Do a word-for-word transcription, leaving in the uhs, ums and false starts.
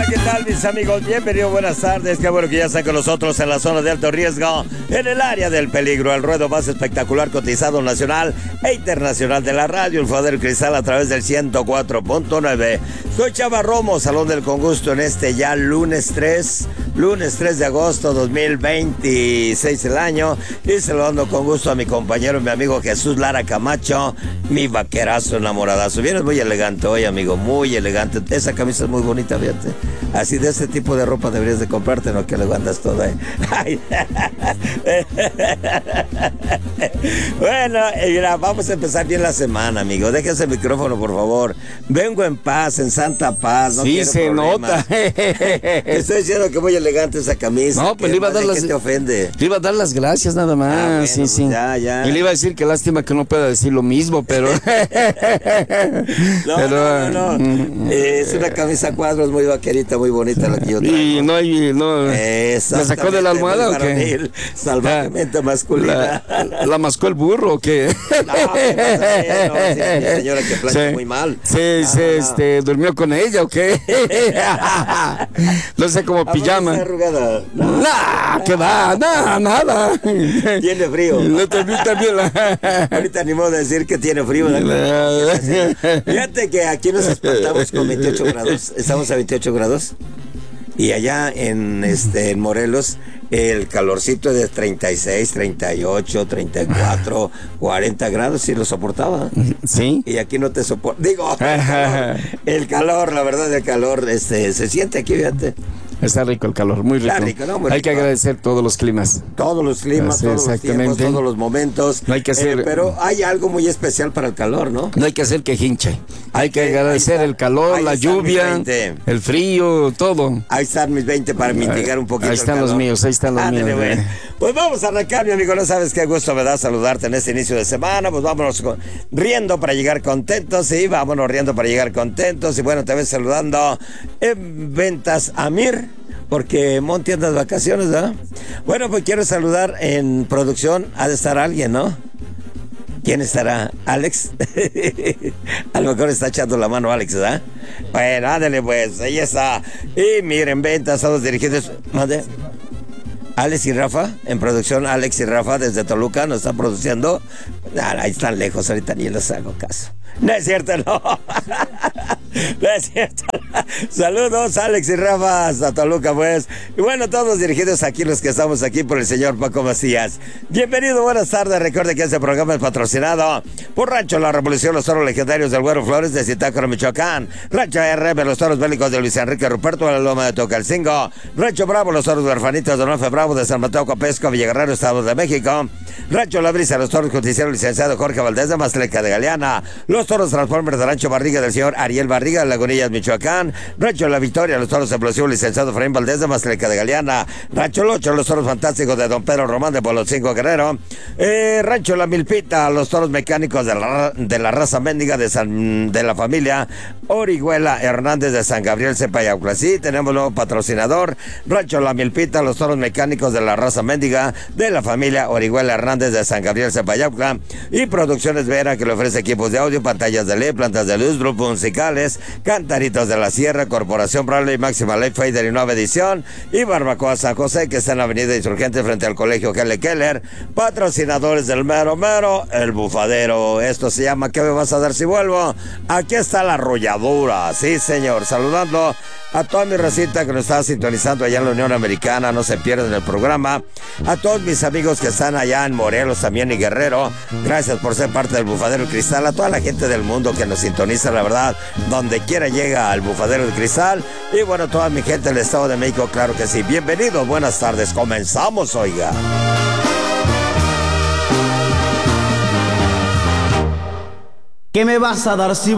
¿qué tal, mis amigos? Bienvenidos, buenas tardes. Qué bueno que ya están con nosotros en la zona de alto riesgo, en el área del peligro. El ruedo más espectacular, cotizado nacional e internacional de la radio, el Bufadero Cristal, a través del ciento cuatro punto nueve. Soy Chava Romo, Salón del Congusto, en este ya lunes tres, lunes tres de agosto dos mil veintiséis el año. Y saludando con gusto a mi compañero, mi amigo Jesús Lara Camacho, mi vaquerazo enamoradazo. Vienes muy elegante hoy, amigo, muy elegante. Esa camisa es muy bonita, fíjate. Así de ese tipo de ropa deberías de comprarte, no que le andas toda. ¿eh? Bueno, mira, vamos a empezar bien la semana, amigo. Déjese el micrófono, por favor. Vengo en paz, en santa paz. No sí, se problema. nota. Te estoy diciendo que muy elegante esa camisa. No, pues le iba a dar las... ¿Qué te ofende? Le iba a dar las gracias nada más. Ah, bueno, sí, pues sí. Ya, ya. Y le iba a decir que lástima que no pueda decir lo mismo, pero... no, pero... no, no, no. Eh, es una camisa a cuadros muy vaquerita, muy bonita la que yo traigo. Y no hay... No... ¿La sacó de la almohada o qué? Salvajemente masculina. La, ¿La mascó el burro o qué? No, ¿qué pasa? No, sí, mi señora que plancha sí. muy mal. Sí, ah, sí, este, ¿durmió con ella o qué? No sé, como pijama. ¿Está arrugada? No, nah, ¿qué va? Nada, nada. Tiene frío. No, también, también la... Ahorita ni modo de decir que tiene frío. ¿No? Fíjate que aquí nos espantamos con veintiocho grados. Estamos a veintiocho grados. Y allá en este en Morelos, el calorcito de treinta y seis, treinta y ocho, treinta y cuatro, cuarenta grados, sí lo soportaba. Sí. Y aquí no te soporta. Digo, el calor, el calor, la verdad, el calor este, se siente aquí, fíjate. Está rico el calor, muy rico. Está rico, ¿no? Muy hay rico. que agradecer todos los climas. Todos los climas, sí, todos los tiempos, todos los momentos. No hay que hacer... Eh, pero hay algo muy especial para el calor, ¿no? No hay que hacer que hinche. Hay que agradecer está, el calor, la lluvia, el frío, todo. Ahí están mis veinte para mitigar un poquito. Ahí están el los míos, ahí están los Ándale, míos. Bueno. Pues vamos a arrancar, mi amigo. No sabes qué gusto me da saludarte en este inicio de semana. Pues vámonos con, riendo para llegar contentos. Sí, vámonos riendo para llegar contentos. Y bueno, te ves saludando en Ventas Amir, porque Monty anda de vacaciones, ¿verdad? Bueno, pues quiero saludar en producción. Ha de estar alguien, ¿no? ¿Quién estará? ¿Alex? A lo mejor está echando la mano Alex, ¿verdad? Bueno, ándale pues, ahí está. Y miren, ventas, todos dirigidos. ¿Mande? Alex y Rafa, en producción, Alex y Rafa desde Toluca nos están produciendo. Ah, ahí están lejos, ahorita ni les hago caso. No es cierto, no. No es cierto. Saludos, Alex y Rafa, hasta Toluca, pues. Y bueno, todos dirigidos aquí, los que estamos aquí, por el señor Paco Macías. Bienvenido, buenas tardes. Recuerde que este programa es patrocinado por Rancho La Revolución, los toros legendarios del Güero Flores de Zitácuaro, Michoacán. Rancho R B, los toros bélicos de Luis Enrique Ruperto, la Loma de Tocalcingo. Rancho Bravo, los toros huerfanitos de Nofe Bravo de San Mateo Copesco, Villaguerrero, Estado de México. Rancho La Brisa, los toros justiciero licenciado Jorge Valdés de Mazleca de Galeana. Los toros Transformers de Rancho Barriga del señor Ariel Barriga de Lagunillas, Michoacán. Rancho La Victoria, los toros explosivos licenciado Efraín Valdés de Mazleca de Galeana. Rancho Locho, los toros fantásticos de Don Pedro Román de Polotzinco Guerrero. Eh, Rancho La Milpita, los toros mecánicos de la, de la raza mendiga de, San, de la familia Orihuela Hernández de San Gabriel Cepayaucla. Sí, tenemos nuevo patrocinador. Rancho La Milpita, los toros mecánicos de la raza mendiga de la familia Orihuela Hernández de San Gabriel Cepayaucla. Y Producciones Vera, que le ofrece equipos de audio, pantallas de L E D, plantas de luz, grupos musicales, Cantaritos de la Sierra, Corporación Bradley, Máxima Light Fader y Nueva Edición, y Barbacoa San José, que está en la avenida Insurgente frente al Colegio Helle Keller. Patrocinadores del mero mero, el Bufadero. Esto se llama ¿Qué me vas a dar si vuelvo? Aquí está la arrolladura. Sí, señor. Saludando a toda mi racita que nos está sintonizando allá en la Unión Americana, no se pierden el programa. A todos mis amigos que están allá en Morelos también y Guerrero, gracias por ser parte del Bufadero Cristal. A toda la gente del mundo que nos sintoniza, la verdad, donde quiera llega al Bufadero de Cristal. Y bueno, toda mi gente del Estado de México, claro que sí. Bienvenidos, buenas tardes. Comenzamos, oiga. ¿Qué me vas a dar si